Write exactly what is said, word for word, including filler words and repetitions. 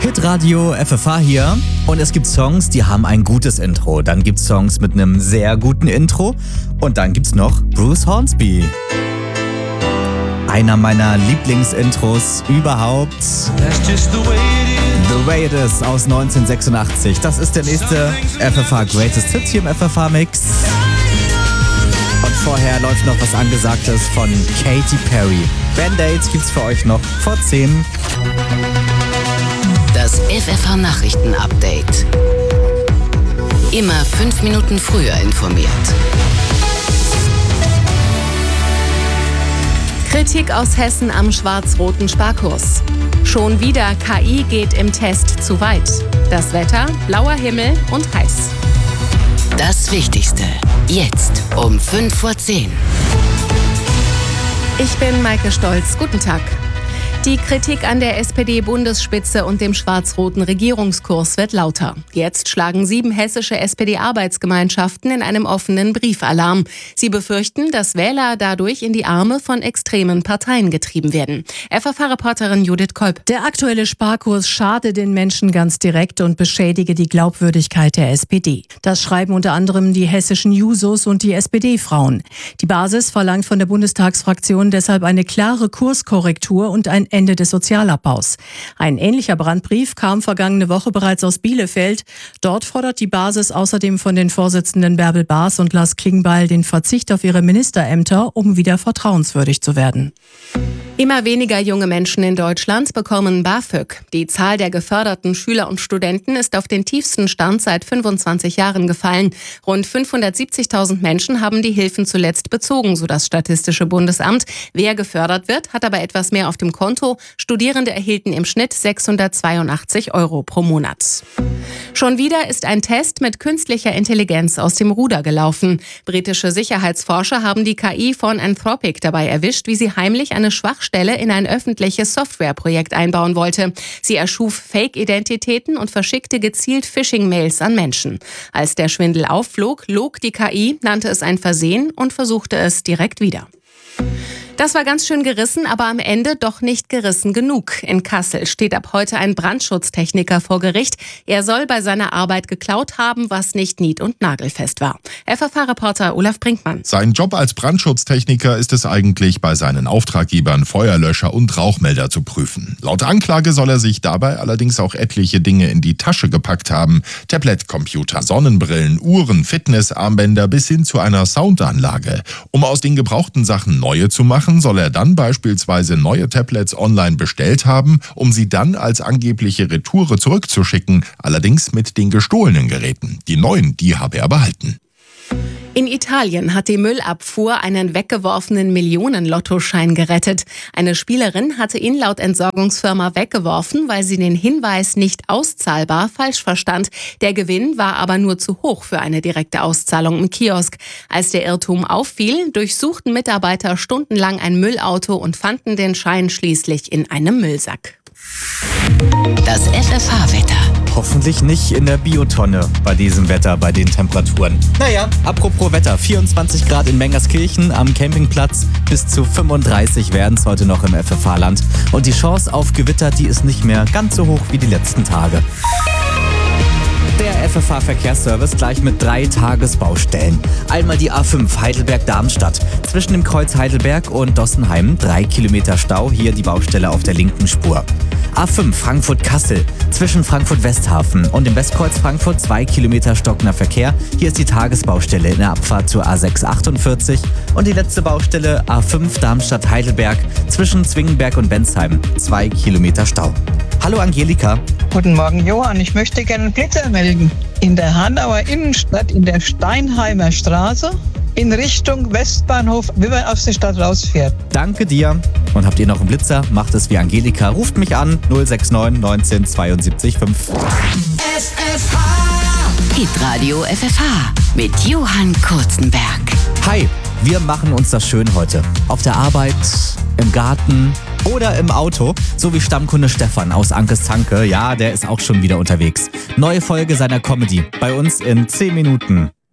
Hitradio F F H hier und es gibt Songs, die haben ein gutes Intro. Dann gibt es Songs mit einem sehr guten Intro und dann gibt's noch Bruce Hornsby. Einer meiner Lieblingsintros überhaupt. The Way It Is aus neunzehnhundertsechsundachtzig. Das ist der nächste F F H Greatest Hits hier im F F H Mix. Und vorher läuft noch was Angesagtes von Katy Perry. Band-Aids gibt's für euch noch vor zehn. Das F F H Nachrichten-Update. Immer fünf Minuten früher informiert. Kritik aus Hessen am schwarz-roten Sparkurs. Schon wieder K I geht im Test zu weit. Das Wetter, blauer Himmel und heiß. Das Wichtigste, jetzt um fünf vor zehn. Ich bin Maike Stolz. Guten Tag. Die Kritik an der S P D-Bundesspitze und dem schwarz-roten Regierungskurs wird lauter. Jetzt schlagen sieben hessische S P D-Arbeitsgemeinschaften in einem offenen Brief Alarm. Sie befürchten, dass Wähler dadurch in die Arme von extremen Parteien getrieben werden. F F H-Reporterin Judith Kolb. Der aktuelle Sparkurs schade den Menschen ganz direkt und beschädige die Glaubwürdigkeit der S P D. Das schreiben unter anderem die hessischen Jusos und die S P D-Frauen. Die Basis verlangt von der Bundestagsfraktion deshalb eine klare Kurskorrektur und ein Ende des Sozialabbaus. Ein ähnlicher Brandbrief kam vergangene Woche bereits aus Bielefeld. Dort fordert die Basis außerdem von den Vorsitzenden Bärbel Baas und Lars Klingbeil den Verzicht auf ihre Ministerämter, um wieder vertrauenswürdig zu werden. Immer weniger junge Menschen in Deutschland bekommen BAföG. Die Zahl der geförderten Schüler und Studenten ist auf den tiefsten Stand seit fünfundzwanzig Jahren gefallen. Rund fünfhundertsiebzigtausend Menschen haben die Hilfen zuletzt bezogen, so das Statistische Bundesamt. Wer gefördert wird, hat aber etwas mehr auf dem Konto. Studierende erhielten im Schnitt sechshundertzweiundachtzig Euro pro Monat. Schon wieder ist ein Test mit künstlicher Intelligenz aus dem Ruder gelaufen. Britische Sicherheitsforscher haben die K I von Anthropic dabei erwischt, wie sie heimlich eine Schwachstelle in ein öffentliches Softwareprojekt einbauen wollte. Sie erschuf Fake-Identitäten und verschickte gezielt Phishing-Mails an Menschen. Als der Schwindel aufflog, log die K I, nannte es ein Versehen und versuchte es direkt wieder. Das war ganz schön gerissen, aber am Ende doch nicht gerissen genug. In Kassel steht ab heute ein Brandschutztechniker vor Gericht. Er soll bei seiner Arbeit geklaut haben, was nicht nied- und nagelfest war. F F H-Reporter Olaf Brinkmann. Sein Job als Brandschutztechniker ist es eigentlich, bei seinen Auftraggebern Feuerlöscher und Rauchmelder zu prüfen. Laut Anklage soll er sich dabei allerdings auch etliche Dinge in die Tasche gepackt haben. Tablet-Computer, Sonnenbrillen, Uhren, Fitnessarmbänder bis hin zu einer Soundanlage. Um aus den gebrauchten Sachen neue zu machen, soll er dann beispielsweise neue Tablets online bestellt haben, um sie dann als angebliche Retoure zurückzuschicken, allerdings mit den gestohlenen Geräten. Die neuen, die habe er behalten. In Italien hat die Müllabfuhr einen weggeworfenen Millionen-Lottoschein gerettet. Eine Spielerin hatte ihn laut Entsorgungsfirma weggeworfen, weil sie den Hinweis nicht auszahlbar falsch verstand. Der Gewinn war aber nur zu hoch für eine direkte Auszahlung im Kiosk. Als der Irrtum auffiel, durchsuchten Mitarbeiter stundenlang ein Müllauto und fanden den Schein schließlich in einem Müllsack. Das F F H-Wetter. Hoffentlich nicht in der Biotonne bei diesem Wetter, bei den Temperaturen. Naja, apropos Wetter, vierundzwanzig Grad in Mengerskirchen am Campingplatz, bis zu fünfunddreißig werden es heute noch im F F H-Land. Und die Chance auf Gewitter, die ist nicht mehr ganz so hoch wie die letzten Tage. Der F F H-Verkehrsservice gleich mit drei Tagesbaustellen. Einmal die A fünf Heidelberg-Darmstadt. Zwischen dem Kreuz Heidelberg und Dossenheim drei Kilometer Stau, hier die Baustelle auf der linken Spur. A fünf Frankfurt-Kassel. Zwischen Frankfurt-Westhafen und dem Westkreuz Frankfurt zwei Kilometer stockender Verkehr. Hier ist die Tagesbaustelle in der Abfahrt zur A sechs achtundvierzig. Und die letzte Baustelle A fünf Darmstadt-Heidelberg. Zwischen Zwingenberg und Bensheim zwei Kilometer Stau. Hallo Angelika. Guten Morgen Johann, ich möchte gerne einen Blitzer melden. In der Hanauer Innenstadt, in der Steinheimer Straße, in Richtung Westbahnhof, wie man aus der Stadt rausfährt. Danke dir. Und habt ihr noch einen Blitzer? Macht es wie Angelika. Ruft mich an null sechs neun neunzehn zweiundsiebzig fünf. F F H. Hitradio F F H mit Johann Kurzenberg. Hi, wir machen uns das schön heute. Auf der Arbeit, im Garten oder im Auto, so wie Stammkunde Stefan aus Ankes Tanke. Ja, der ist auch schon wieder unterwegs. Neue Folge seiner Comedy bei uns in zehn Minuten.